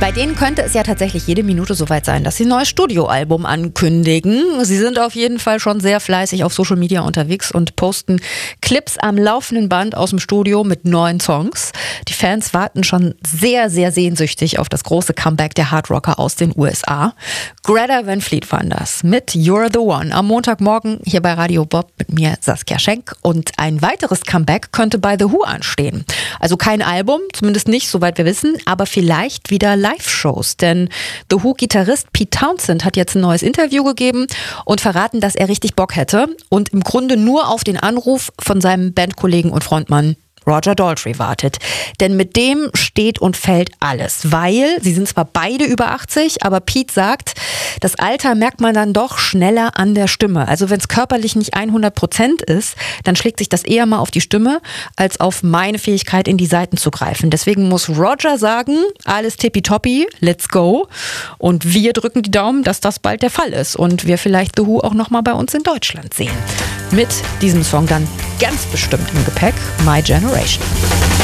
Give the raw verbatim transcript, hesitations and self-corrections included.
Bei denen könnte es ja tatsächlich jede Minute soweit sein, dass sie ein neues Studioalbum ankündigen. Sie sind auf jeden Fall schon sehr fleißig auf Social Media unterwegs und posten Clips am laufenden Band aus dem Studio mit neuen Songs. Die Fans warten schon sehr, sehr sehnsüchtig auf das große Comeback der Hardrocker aus den U S A. Greta Van Fleet waren das mit You're the One. Am Montagmorgen hier bei Radio Bob mit mir Saskia Schenk. Und ein weiteres Comeback könnte bei The Who anstehen. Also kein Album, zumindest nicht, soweit wir wissen, aber vielleicht wieder Live-Shows. Denn The Who-Gitarrist Pete Townshend hat jetzt ein neues Interview gegeben und verraten, dass er richtig Bock hätte und im Grunde nur auf den Anruf von seinem Bandkollegen und Frontmann Roger Daltrey wartet. Denn mit dem steht und fällt alles. Weil, sie sind zwar beide über achtzig, aber Pete sagt, das Alter merkt man dann doch schneller an der Stimme. Also wenn es körperlich nicht hundert Prozent ist, dann schlägt sich das eher mal auf die Stimme, als auf meine Fähigkeit, in die Saiten zu greifen. Deswegen muss Roger sagen, alles tippitoppi, let's go. Und wir drücken die Daumen, dass das bald der Fall ist. Und wir vielleicht The Who auch nochmal bei uns in Deutschland sehen. Mit diesem Song dann ganz bestimmt im Gepäck, My Generation.